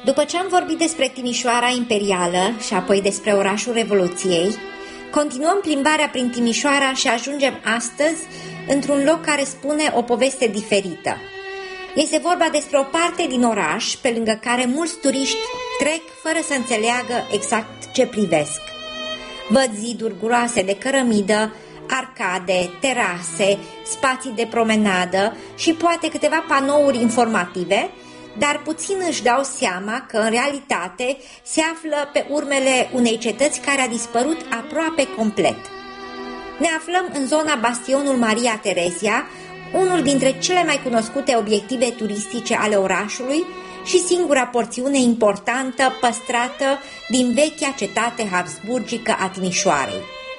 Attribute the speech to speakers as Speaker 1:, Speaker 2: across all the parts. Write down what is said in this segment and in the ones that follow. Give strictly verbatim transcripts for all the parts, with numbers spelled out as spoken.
Speaker 1: După ce am vorbit despre Timișoara imperială și apoi despre orașul Revoluției, continuăm plimbarea prin Timișoara și ajungem astăzi într-un loc care spune o poveste diferită. Este vorba despre o parte din oraș pe lângă care mulți turiști trec fără să înțeleagă exact ce privesc. Văd ziduri groase de cărămidă, arcade, terase, spații de promenadă și poate câteva panouri informative, dar puțin își dau seama că în realitate se află pe urmele unei cetăți care a dispărut aproape complet. Ne aflăm în zona Bastionul Maria Teresia, unul dintre cele mai cunoscute obiective turistice ale orașului și singura porțiune importantă păstrată din vechea cetate habsburgică a Timișoarei.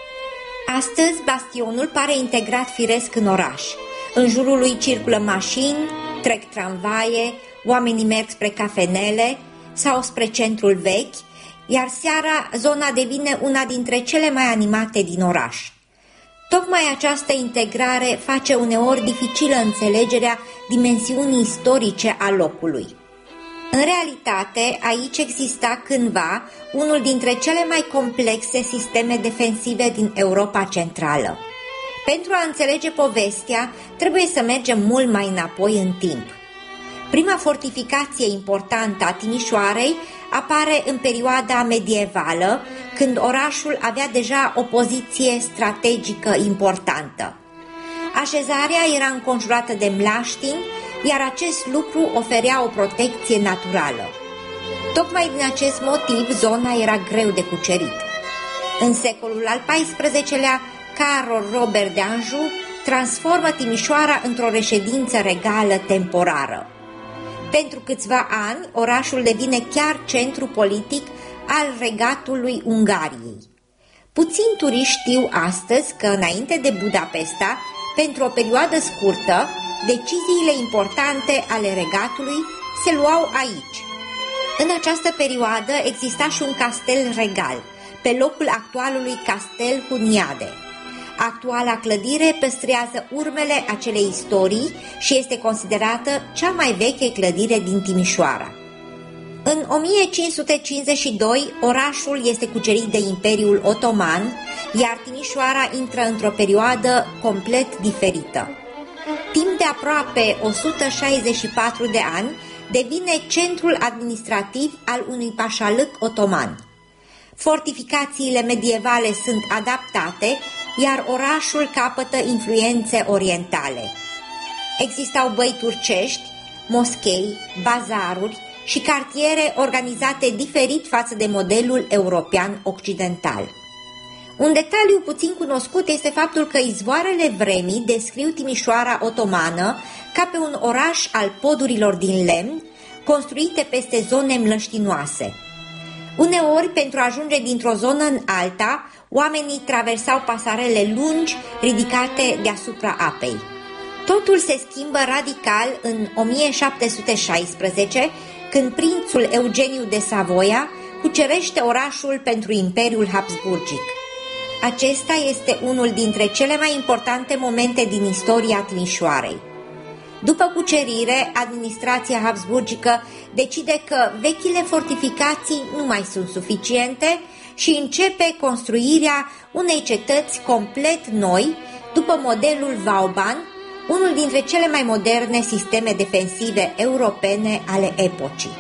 Speaker 1: Astăzi, bastionul pare integrat firesc în oraș. În jurul lui circulă mașini, trec tramvaie, oamenii merg spre cafenele sau spre centrul vechi, iar seara zona devine una dintre cele mai animate din oraș. Tocmai această integrare face uneori dificilă înțelegerea dimensiunii istorice a locului. În realitate, aici exista cândva unul dintre cele mai complexe sisteme defensive din Europa Centrală. Pentru a înțelege povestea, trebuie să mergem mult mai înapoi în timp. Prima fortificație importantă a Timișoarei apare în perioada medievală, când orașul avea deja o poziție strategică importantă. Așezarea era înconjurată de mlaștini, iar acest lucru oferea o protecție naturală. Tocmai din acest motiv, zona era greu de cucerit. În secolul al paisprezecelea, Carol Robert de Anjou transformă Timișoara într-o reședință regală temporară. Pentru câțiva ani, orașul devine chiar centru politic al regatului Ungariei. Puțini turiști știu astăzi că, înainte de Budapesta, pentru o perioadă scurtă, deciziile importante ale regatului se luau aici. În această perioadă exista și un castel regal, pe locul actualului castel Huniade. Actuala clădire păstrează urmele acelei istorii și este considerată cea mai veche clădire din Timișoara. În o mie cinci sute cincizeci și doi, orașul este cucerit de Imperiul Otoman, iar Timișoara intră într-o perioadă complet diferită. Timp de aproape o sută șaizeci și patru de ani, devine centrul administrativ al unui pașalâc otoman. Fortificațiile medievale sunt adaptate, iar orașul capătă influențe orientale. Existau băi turcești, moschei, bazaruri și cartiere organizate diferit față de modelul european occidental. Un detaliu puțin cunoscut este faptul că izvoarele vremii descriu Timișoara otomană ca pe un oraș al podurilor din lemn, construite peste zone mlăștinoase. Uneori, pentru a ajunge dintr-o zonă în alta, oamenii traversau pasarele lungi ridicate deasupra apei. Totul se schimbă radical în o mie șapte sute șaisprezece, când prințul Eugeniu de Savoia cucerește orașul pentru Imperiul Habsburgic. Acesta este unul dintre cele mai importante momente din istoria Timișoarei. După cucerire, administrația habsburgică decide că vechile fortificații nu mai sunt suficiente și începe construirea unei cetăți complet noi, după modelul Vauban, unul dintre cele mai moderne sisteme defensive europene ale epocii.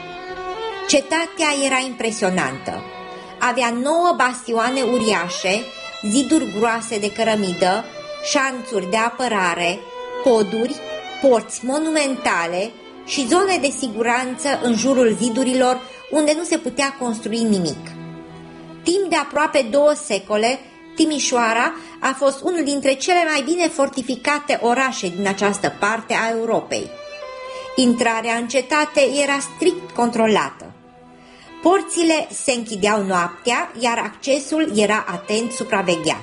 Speaker 1: Cetatea era impresionantă. Avea nouă bastioane uriașe, ziduri groase de cărămidă, șanțuri de apărare, poduri, porți monumentale și zone de siguranță în jurul zidurilor unde nu se putea construi nimic. Timp de aproape două secole, Timișoara a fost unul dintre cele mai bine fortificate orașe din această parte a Europei. Intrarea în cetate era strict controlată. Porțile se închideau noaptea, iar accesul era atent supravegheat.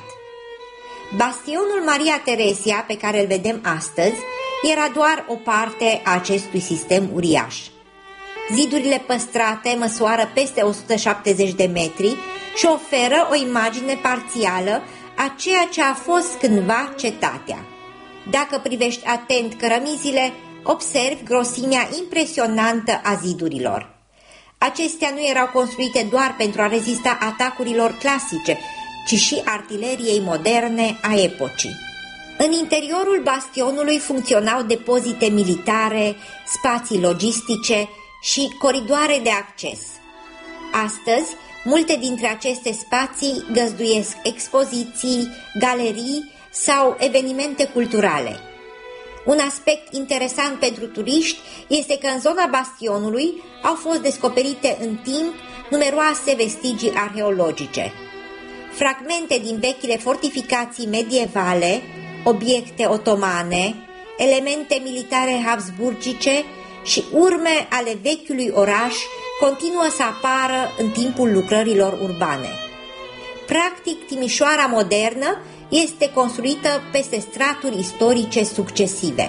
Speaker 1: Bastionul Maria Teresia, pe care îl vedem astăzi, era doar o parte a acestui sistem uriaș. Zidurile păstrate măsoară peste o sută șaptezeci de metri și oferă o imagine parțială a ceea ce a fost cândva cetatea. Dacă privești atent cărămizile, observi grosimea impresionantă a zidurilor. Acestea nu erau construite doar pentru a rezista atacurilor clasice, ci și artileriei moderne a epocii. În interiorul bastionului funcționau depozite militare, spații logistice și coridoare de acces. Astăzi, multe dintre aceste spații găzduiesc expoziții, galerii sau evenimente culturale. Un aspect interesant pentru turiști este că în zona bastionului au fost descoperite în timp numeroase vestigii arheologice. Fragmente din vechile fortificații medievale, obiecte otomane, elemente militare habsburgice și urme ale vechiului oraș continuă să apară în timpul lucrărilor urbane. Practic, Timișoara modernă este construită peste straturi istorice succesive.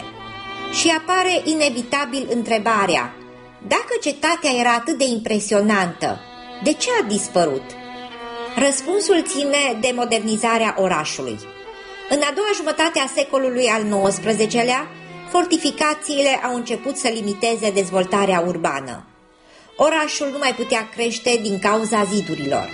Speaker 1: Și apare inevitabil întrebarea: dacă cetatea era atât de impresionantă, de ce a dispărut? Răspunsul ține de modernizarea orașului. În a doua jumătate a secolului al nouăsprezecelea, fortificațiile au început să limiteze dezvoltarea urbană. Orașul nu mai putea crește din cauza zidurilor.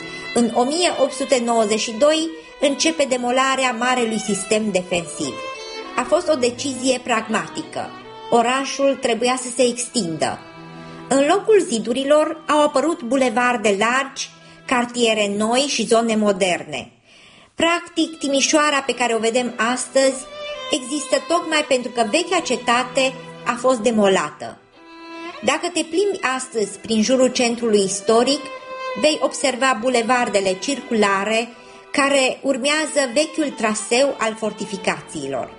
Speaker 1: În o mie opt sute nouăzeci și doi începe demolarea marelui sistem defensiv. A fost o decizie pragmatică. Orașul trebuia să se extindă. În locul zidurilor au apărut bulevarde largi, cartiere noi și zone moderne. Practic, Timișoara pe care o vedem astăzi există tocmai pentru că vechea cetate a fost demolată. Dacă te plimbi astăzi prin jurul centrului istoric, vei observa bulevardele circulare care urmează vechiul traseu al fortificațiilor.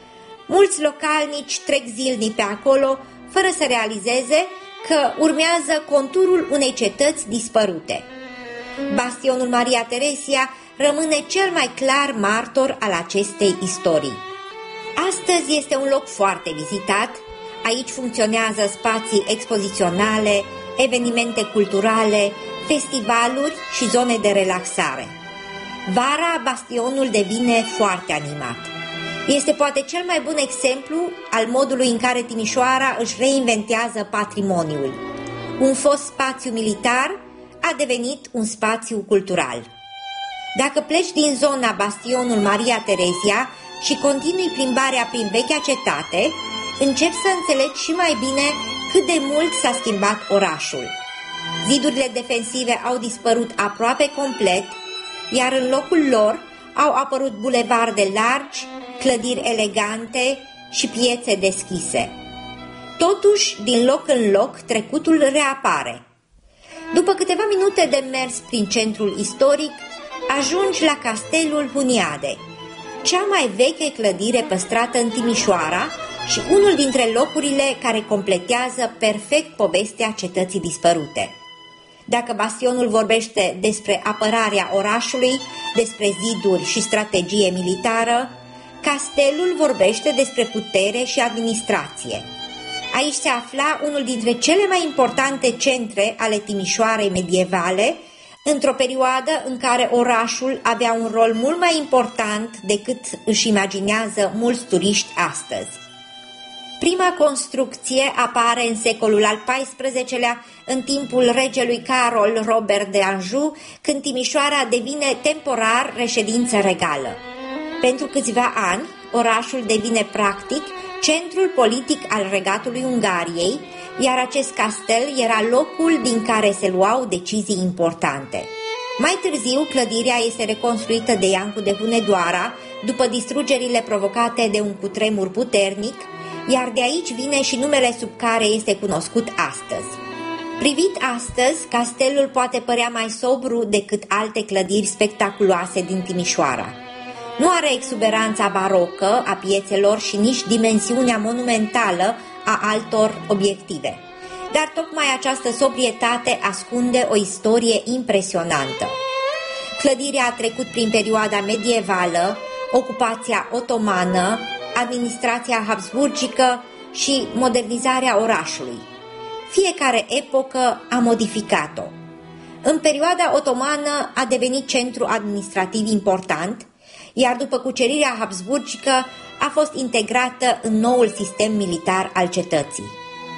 Speaker 1: Mulți localnici trec zilnic pe acolo fără să realizeze că urmează conturul unei cetăți dispărute. Bastionul Maria Teresia rămâne cel mai clar martor al acestei istorii. Astăzi este un loc foarte vizitat. Aici funcționează spații expoziționale, evenimente culturale, festivaluri și zone de relaxare. Vara, bastionul devine foarte animat. Este poate cel mai bun exemplu al modului în care Timișoara își reinventează patrimoniul. Un fost spațiu militar a devenit un spațiu cultural. Dacă pleci din zona bastionul Maria Teresia și continui plimbarea prin vechea cetate, începi să înțelegi și mai bine cât de mult s-a schimbat orașul. Zidurile defensive au dispărut aproape complet, iar în locul lor au apărut bulevarde largi, clădiri elegante și piețe deschise. Totuși, din loc în loc, trecutul reapare. După câteva minute de mers prin centrul istoric, ajungi la Castelul Huniade, cea mai veche clădire păstrată în Timișoara și unul dintre locurile care completează perfect povestea cetății dispărute. Dacă bastionul vorbește despre apărarea orașului, despre ziduri și strategie militară, castelul vorbește despre putere și administrație. Aici se afla unul dintre cele mai importante centre ale Timișoarei medievale, într-o perioadă în care orașul avea un rol mult mai important decât își imaginează mulți turiști astăzi. Prima construcție apare în secolul al paisprezecelea, în timpul regelui Carol Robert de Anjou, când Timișoara devine temporar reședință regală. Pentru câțiva ani, orașul devine practic centrul politic al regatului Ungariei, iar acest castel era locul din care se luau decizii importante. Mai târziu, clădirea este reconstruită de Iancu de Hunedoara, după distrugerile provocate de un cutremur puternic, iar de aici vine și numele sub care este cunoscut astăzi. Privit astăzi, castelul poate părea mai sobru decât alte clădiri spectaculoase din Timișoara. Nu are exuberanța barocă a piețelor și nici dimensiunea monumentală a altor obiective. Dar tocmai această sobrietate ascunde o istorie impresionantă. Clădirea a trecut prin perioada medievală, ocupația otomană, administrația habsburgică și modernizarea orașului. Fiecare epocă a modificat-o. În perioada otomană a devenit centru administrativ important, iar după cucerirea habsburgică a fost integrată în noul sistem militar al cetății.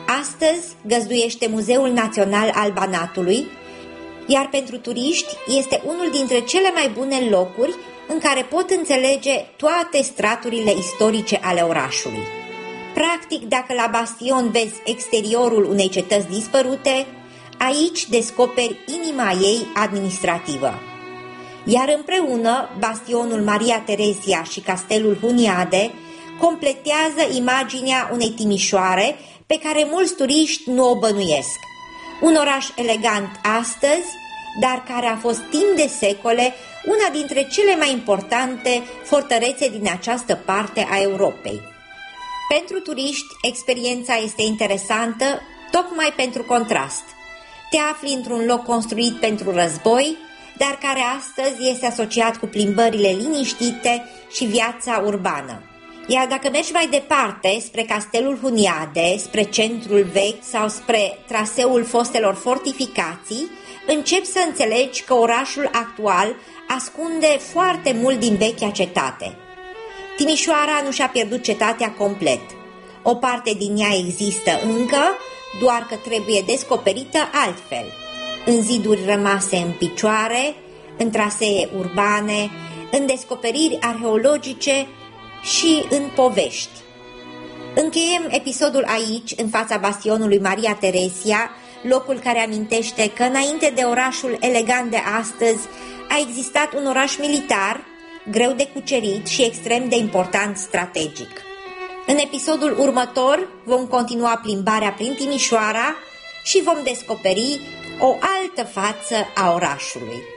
Speaker 1: Astăzi găzduiește Muzeul Național al Banatului, iar pentru turiști este unul dintre cele mai bune locuri în care pot înțelege toate straturile istorice ale orașului. Practic, dacă la bastion vezi exteriorul unei cetăți dispărute, aici descoperi inima ei administrativă. Iar împreună, bastionul Maria Terezia și castelul Huniade completează imaginea unei Timișoare pe care mulți turiști nu o bănuiesc. Un oraș elegant astăzi, dar care a fost timp de secole una dintre cele mai importante fortărețe din această parte a Europei. Pentru turiști, experiența este interesantă tocmai pentru contrast. Te afli într-un loc construit pentru război, dar care astăzi este asociat cu plimbările liniștite și viața urbană. Iar dacă mergi mai departe, spre castelul Huniade, spre centrul vechi sau spre traseul fostelor fortificații, începi să înțelegi că orașul actual ascunde foarte mult din vechea cetate. Timișoara nu și-a pierdut cetatea complet. O parte din ea există încă, doar că trebuie descoperită altfel, în ziduri rămase în picioare, în trasee urbane, în descoperiri arheologice și în povești. Încheiem episodul aici, în fața bastionului Maria Terezia, locul care amintește că înainte de orașul elegant de astăzi a existat un oraș militar, greu de cucerit și extrem de important strategic. În episodul următor vom continua plimbarea prin Timișoara și vom descoperi o altă față a orașului.